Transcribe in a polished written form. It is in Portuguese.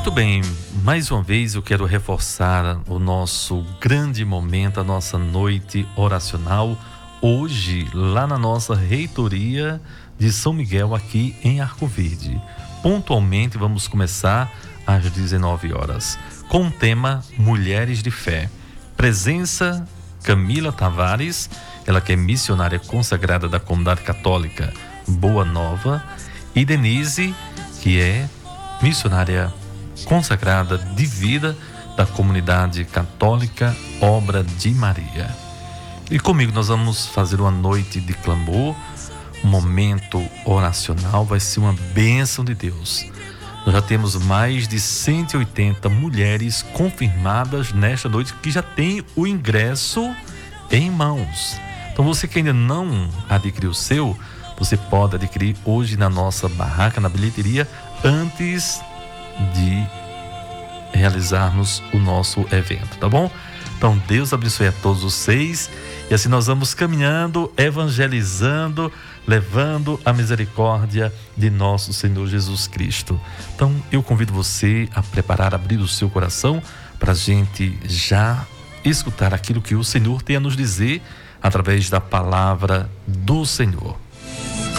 Muito bem, mais uma vez eu quero reforçar o nosso grande momento, a nossa noite oracional, hoje lá na nossa reitoria de São Miguel aqui em Arco Verde. Pontualmente vamos começar às 19 horas, com o tema Mulheres de Fé. Presença Camila Tavares, ela que é missionária consagrada da Comunidade Católica Boa Nova, e Denise, que é missionária consagrada de vida da Comunidade Católica Obra de Maria. E comigo nós vamos fazer uma noite de clamor, um momento oracional, vai ser uma bênção de Deus. Nós já temos mais de 180 mulheres confirmadas nesta noite que já tem o ingresso em mãos. Então você que ainda não adquiriu o seu, você pode adquirir hoje na nossa barraca, na bilheteria, antes de realizarmos o nosso evento, tá bom? Então Deus abençoe a todos vocês e assim nós vamos caminhando, evangelizando, levando a misericórdia de nosso Senhor Jesus Cristo. Então eu convido você a preparar, abrir o seu coração para a gente já escutar aquilo que o Senhor tem a nos dizer através da palavra do Senhor.